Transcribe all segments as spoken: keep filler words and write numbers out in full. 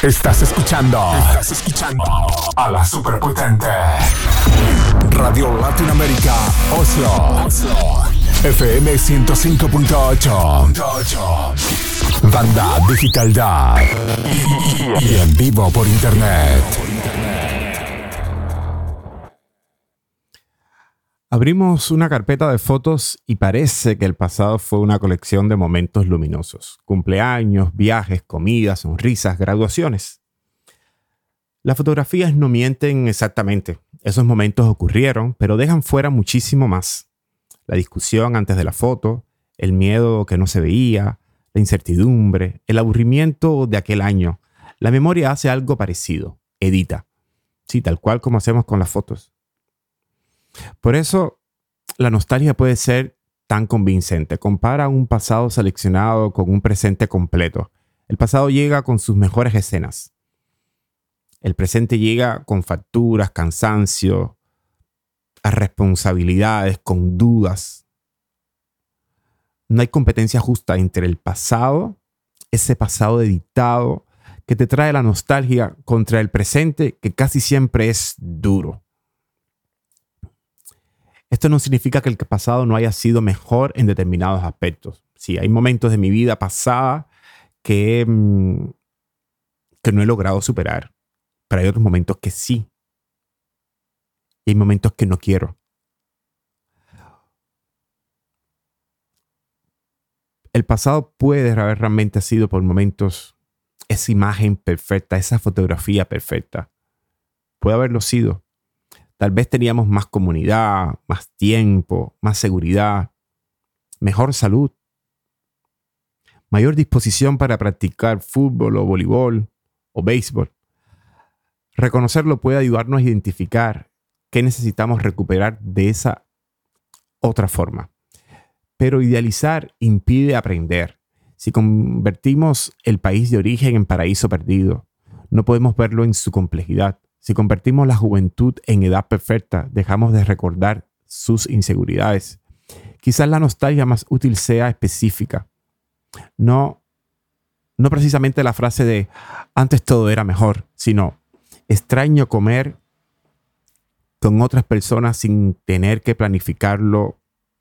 Estás escuchando. Estás escuchando a la superpotente Radio Latinoamérica Oslo. Oslo. F M ciento cinco punto ocho. Banda Digital Da. Y en vivo por internet. Abrimos una carpeta de fotos y parece que el pasado fue una colección de momentos luminosos. Cumpleaños, viajes, comidas, sonrisas, graduaciones. Las fotografías no mienten exactamente. Esos momentos ocurrieron, pero dejan fuera muchísimo más. La discusión antes de la foto, el miedo que no se veía, la incertidumbre, el aburrimiento de aquel año. La memoria hace algo parecido, edita. Sí, tal cual como hacemos con las fotos. Por eso, la nostalgia puede ser tan convincente. Compara un pasado seleccionado con un presente completo. El pasado llega con sus mejores escenas. El presente llega con facturas, cansancio, responsabilidades, con dudas. No hay competencia justa entre el pasado, ese pasado editado que te trae la nostalgia, contra el presente que casi siempre es duro. Esto no significa que el pasado no haya sido mejor en determinados aspectos. Sí, hay momentos de mi vida pasada que, mmm, que no he logrado superar, pero hay otros momentos que sí. Y hay momentos que no quiero. El pasado puede haber realmente sido por momentos esa imagen perfecta, esa fotografía perfecta. Puede haberlo sido. Tal vez teníamos más comunidad, más tiempo, más seguridad, mejor salud, mayor disposición para practicar fútbol o voleibol o béisbol. Reconocerlo puede ayudarnos a identificar qué necesitamos recuperar de esa otra forma. Pero idealizar impide aprender. Si convertimos el país de origen en paraíso perdido, no podemos verlo en su complejidad. Si convertimos la juventud en edad perfecta, dejamos de recordar sus inseguridades. Quizás la nostalgia más útil sea específica. No, no precisamente la frase de antes todo era mejor, sino extraño comer con otras personas sin tener que planificarlo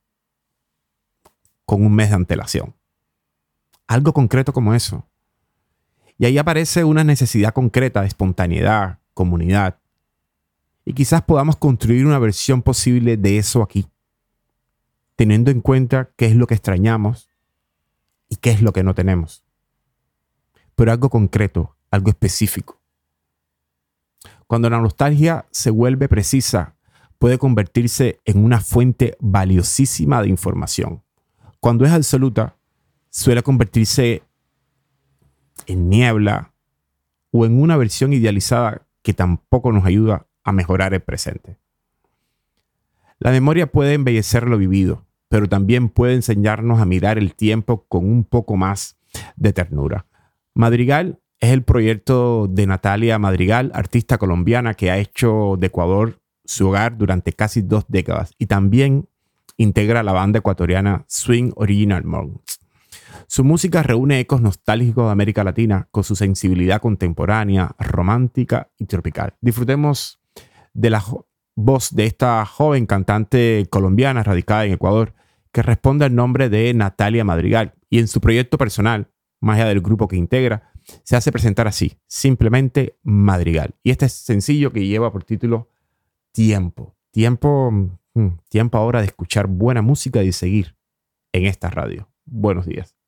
con un mes de antelación. Algo concreto como eso. Y ahí aparece una necesidad concreta de espontaneidad, comunidad. Y quizás podamos construir una versión posible de eso aquí, teniendo en cuenta qué es lo que extrañamos y qué es lo que no tenemos. Pero algo concreto, algo específico. Cuando la nostalgia se vuelve precisa, puede convertirse en una fuente valiosísima de información. Cuando es absoluta, suele convertirse en niebla o en una versión idealizada que tampoco nos ayuda a mejorar el presente. La memoria puede embellecer lo vivido, pero también puede enseñarnos a mirar el tiempo con un poco más de ternura. Madrigal es el proyecto de Natalia Madrigal, artista colombiana que ha hecho de Ecuador su hogar durante casi dos décadas y también integra la banda ecuatoriana Swing Original Monks. Su música reúne ecos nostálgicos de América Latina con su sensibilidad contemporánea, romántica y tropical. Disfrutemos de la jo- voz de esta joven cantante colombiana radicada en Ecuador que responde al nombre de Natalia Madrigal y en su proyecto personal, más allá del grupo que integra, se hace presentar así, simplemente Madrigal. Y este es sencillo que lleva por título Tiempo. Tiempo, mm, tiempo ahora de escuchar buena música y de seguir en esta radio. Buenos días.